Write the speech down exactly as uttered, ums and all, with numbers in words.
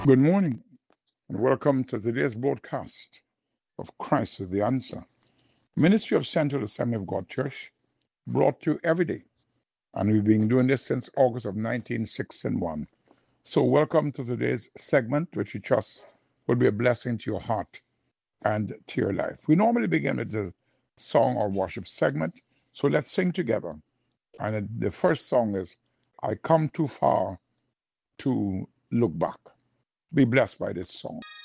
Good morning and welcome to today's broadcast of Christ is the Answer. Ministry of Central Assembly of God Church brought to you every day. And we've been doing this since August of nineteen sixty-one. So welcome to today's segment, which we trust will be a blessing to your heart and to your life. We normally begin with the song or worship segment. So let's sing together. And the first song is I Come Too Far to Look Back. Be blessed by this song.